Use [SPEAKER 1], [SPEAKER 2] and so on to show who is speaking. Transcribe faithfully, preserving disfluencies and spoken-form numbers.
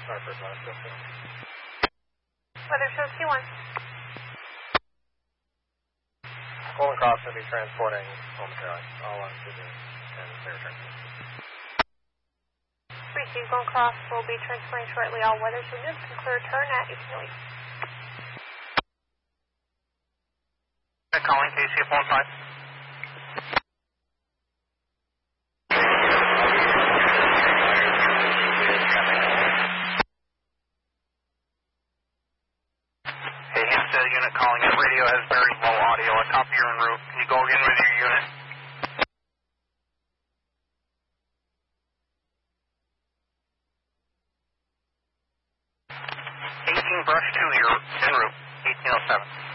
[SPEAKER 1] Weather shows T one.
[SPEAKER 2] Golden Cross will be transporting momentarily. All on to the and clear transfer.
[SPEAKER 1] Receive Golden Cross will be transferring shortly. All weather shows good. Clear turn at eighteen oh eight.
[SPEAKER 3] Calling K C F one five. Hey, Hampstead unit calling in. Radio has very low audio. I copy you're en route. Can you go again with your unit? eighteen brush two, you're en route. eighteen oh seven.